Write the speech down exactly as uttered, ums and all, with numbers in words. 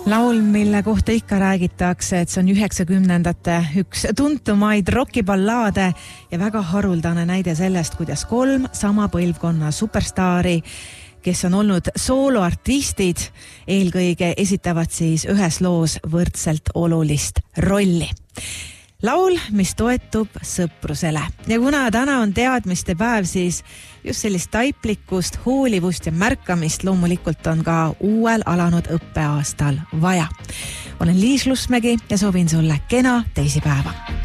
Laul, mille kohta ikka räägitakse, et see on üheksakümnendate üks tuntumaid rokiballaade ja väga haruldane näide sellest, kuidas kolm sama põlvkonna superstaari, kes on olnud sooloartistid, eelkõige esitavad siis ühes loos võrdselt olulist rolli. Laul, mis toetub sõprusele. Ja kuna täna on teadmiste päev, siis just sellist taiplikust, hoolivust ja märkamist loomulikult on ka uuel alanud õppeaastal vaja. Olen Liis Lusmägi ja soovin sulle kena teisipäeva.